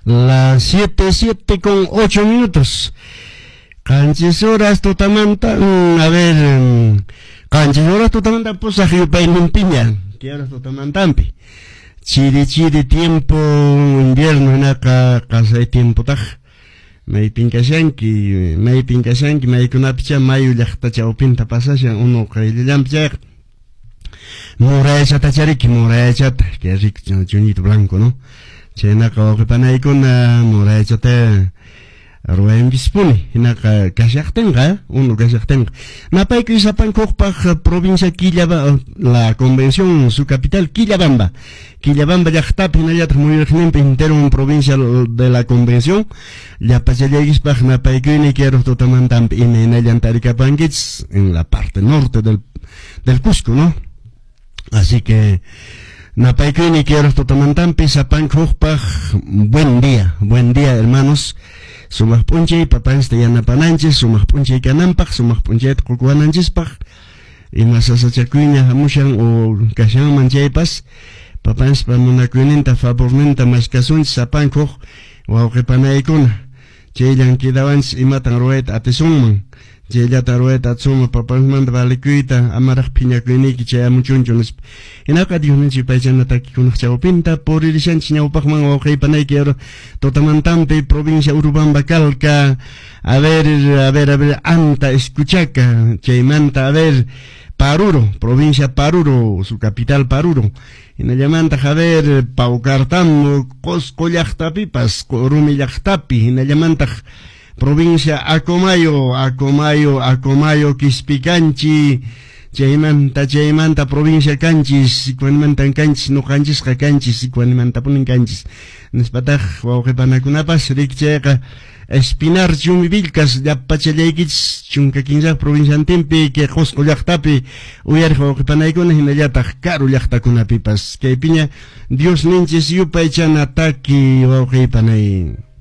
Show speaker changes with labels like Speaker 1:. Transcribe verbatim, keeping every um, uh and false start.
Speaker 1: Las siete, siete con ocho minutos. Canchis horas totamanta, mm, a ver, um, canchis horas totamanta, pues a Hyupay Lumpiña, que horas totamantampi. Chiri, chiri, tiempo, invierno, en acá, casa de tiempo, taj. May pinkashanki, may pinkashanki, may kunapicha, mayu llakta chaupinta pasashan, uno kailillampichak. Moraecha tachariki, moraecha, que rico, chunito blanco, ¿no? Chenaka, o que panaikuna, moraecha te. Ruem bispuni, hinaka kashaktenga, uno kashaktenga. Napay que sapan kokpaj provincia Quillabamba, la convención, su capital Quillabamba. Quillabamba yachtap hinayat muy ejemplo entero en provincia de la convención. Ya pasalegis paj napay que ni quiero totamantam in en el Antaricapangits, en la parte norte del, del Cusco, ¿no? Así que napay que ni quiero totamantam pisapan kokpaj, buen día, buen día hermanos. Sumah punche, papans te yana pananches, sumah punche kanampak, sumah punche kukuananchespak, y masasachakuinya hamushan o kashan manchepas, papans pamunakuininta favornenta maskasun sapan koh, o kepanaikuna, cheyan kidawans imatan roet atesunman, cheyata roet atsuma papans manda valikuita, amarak piñakuiniki cheya muchunchunis. Inaka diuninchi paisana takikunak chaupinta, por irishan chiñaupakman o kepanaikero, totamantampe, provincia Urubamba Calca, a ver, a ver, a ver, Anta, Escuchaca, Cheimanta, a ver, Paruro, provincia Paruro, su capital Paruro. En el llamanta, a ver, Paucartam, Cosco Yachtapipas, Corumi Yachtapi, en el llamanta, provincia Acomayo, Acomayo, Acomayo, Quispicanchi, Cheimanta, Cheimanta, provincia Canchis, y cuando mantan Canchis, no Canchis, Canchis, y cuando mantan ponen Canchis. Nespataj, o que panacunapas, riccheca, Espinar, Chumivilcas, ya pacheleikits, Chuncaquinza, provincia Antempe, que Josco Yachtapi, Uyarjo, que panaicones, y Nayataj, Caro Yachtacunapipas, que piña, Dios ninches, yupa echan ataque, o que panay.